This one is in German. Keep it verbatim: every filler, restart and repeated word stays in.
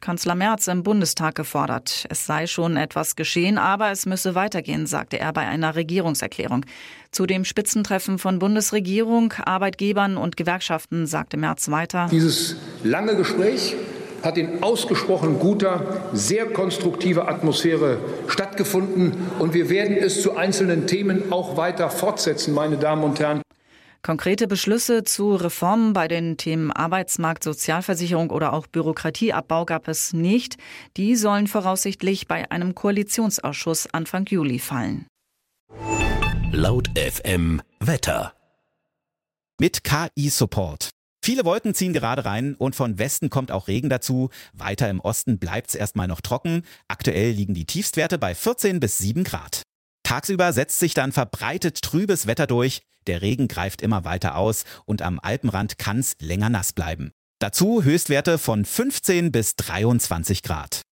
hat Kanzler Merz im Bundestag gefordert. Es sei schon etwas geschehen, aber es müsse weitergehen, sagte er bei einer Regierungserklärung. Zu dem Spitzentreffen von Bundesregierung, Arbeitgebern und Gewerkschaften sagte Merz weiter: Dieses lange Gespräch hat in ausgesprochen guter, sehr konstruktiver Atmosphäre stattgefunden. Und wir werden es zu einzelnen Themen auch weiter fortsetzen, meine Damen und Herren. Konkrete Beschlüsse zu Reformen bei den Themen Arbeitsmarkt, Sozialversicherung oder auch Bürokratieabbau gab es nicht. Die sollen voraussichtlich bei einem Koalitionsausschuss Anfang Juli fallen. Laut F M Wetter. Mit K I-Support. Viele Wolken ziehen gerade rein und von Westen kommt auch Regen dazu. Weiter im Osten bleibt es erstmal noch trocken. Aktuell liegen die Tiefstwerte bei vierzehn bis sieben Grad. Tagsüber setzt sich dann verbreitet trübes Wetter durch. Der Regen greift immer weiter aus und am Alpenrand kann es länger nass bleiben. Dazu Höchstwerte von fünfzehn bis dreiundzwanzig Grad.